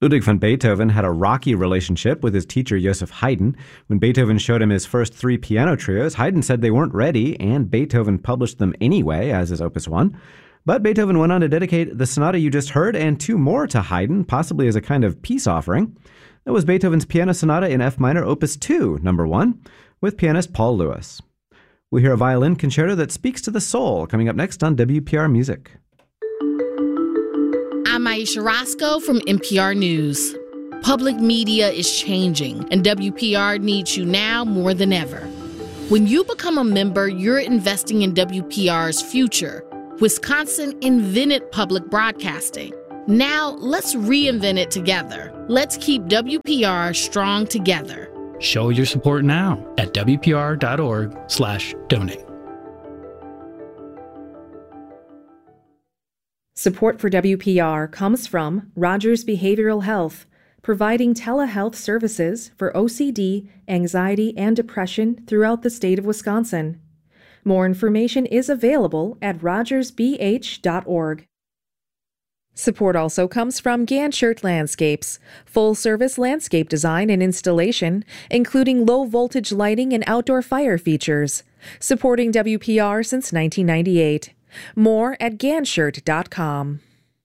Ludwig van Beethoven had a rocky relationship with his teacher Joseph Haydn. When Beethoven showed him his first 3 piano trios, Haydn said they weren't ready, and Beethoven published them anyway as his Opus 1. But Beethoven went on to dedicate the sonata you just heard and 2 more to Haydn, possibly as a kind of peace offering. That was Beethoven's Piano Sonata in F minor, Opus 2, number 1, with pianist Paul Lewis. We'll hear a violin concerto that speaks to the soul, coming up next on WPR Music. I'm Aisha Roscoe from NPR News. Public media is changing, and WPR needs you now more than ever. When you become a member, you're investing in WPR's future. Wisconsin invented public broadcasting. Now, let's reinvent it together. Let's keep WPR strong together. Show your support now at WPR.org/donate. Support for WPR comes from Rogers Behavioral Health, providing telehealth services for OCD, anxiety, and depression throughout the state of Wisconsin. More information is available at rogersbh.org. Support also comes from Ganshert Landscapes, full-service landscape design and installation, including low-voltage lighting and outdoor fire features, supporting WPR since 1998. More at ganshert.com.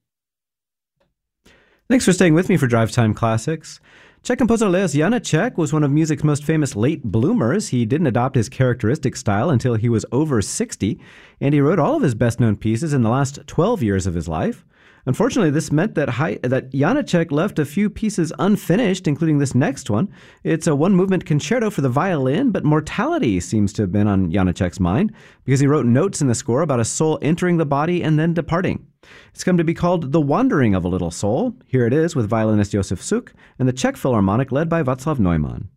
Thanks for staying with me for Drive Time Classics. Czech composer Leos Janáček was one of music's most famous late bloomers. He didn't adopt his characteristic style until he was over 60, and he wrote all of his best-known pieces in the last 12 years of his life. Unfortunately, this meant that Janáček left a few pieces unfinished, including this next one. It's a one-movement concerto for the violin, but mortality seems to have been on Janáček's mind because he wrote notes in the score about a soul entering the body and then departing. It's come to be called The Wandering of a Little Soul. Here it is with violinist Josef Suk and the Czech Philharmonic led by Václav Neumann.